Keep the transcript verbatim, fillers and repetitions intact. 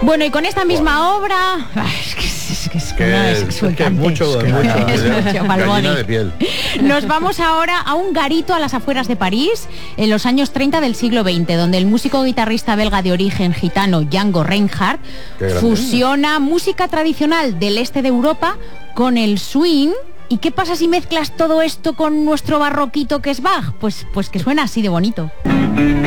Bueno, y con esta misma wow. obra... Ay, es que es, que es, que no es, es, que es mucho, es mucho, es mucho gallina de piel. Nos vamos ahora a un garito a las afueras de París, en los años treinta del siglo veinte, donde el músico guitarrista belga de origen gitano Django Reinhardt fusiona música tradicional del este de Europa con el swing. ¿Y qué pasa si mezclas todo esto con nuestro barroquito que es Bach? Pues, pues que suena así de bonito.